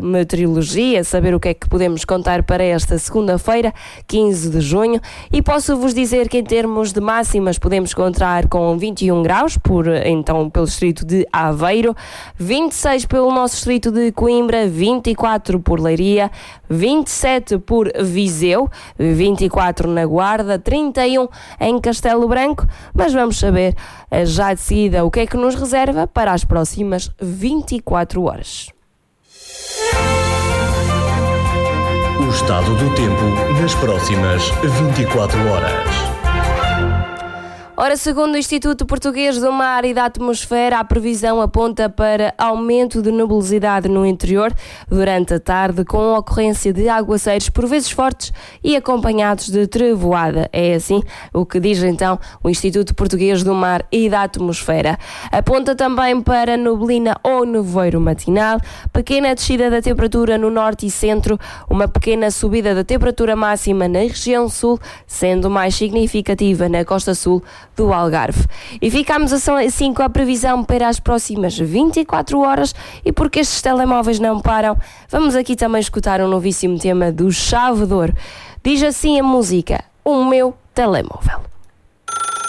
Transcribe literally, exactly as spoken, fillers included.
meteorologia, saber o que é que podemos contar para esta segunda-feira, quinze de junho, e posso-vos dizer que em termos de máximas podemos contar com vinte e um graus, por, então pelo distrito de Aveiro, vinte e seis pelo nosso distrito de Coimbra, vinte e quatro por Leiria, vinte e sete por Viseu, vinte e quatro na Guarda, trinta e um em Castelo Branco, mas vamos saber já de seguida o que é que nos reserva para as próximas vinte e quatro horas. O estado do tempo nas próximas vinte e quatro horas. Ora, segundo o Instituto Português do Mar e da Atmosfera, a previsão aponta para aumento de nebulosidade no interior durante a tarde, com ocorrência de aguaceiros por vezes fortes e acompanhados de trevoada. É assim o que diz então o Instituto Português do Mar e da Atmosfera. Aponta também para neblina ou nevoeiro matinal, pequena descida da temperatura no norte e centro, uma pequena subida da temperatura máxima na região sul, sendo mais significativa na costa sul do Algarve. E ficamos assim com a previsão para as próximas vinte e quatro horas, e porque estes telemóveis não param, vamos aqui também escutar um novíssimo tema do Chave de Ouro. Diz assim a música: O Meu Telemóvel.